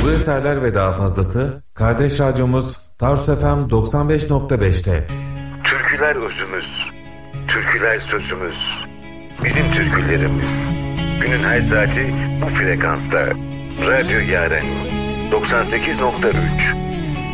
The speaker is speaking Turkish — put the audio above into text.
Yazılı eserler ve daha fazlası kardeş radyomuz Tarsus FM 95.5'te. Türküler özümüz, türküler sözümüz, bizim türkülerimiz. Günün her saati bu frekansta. Radyo Yaren 98.3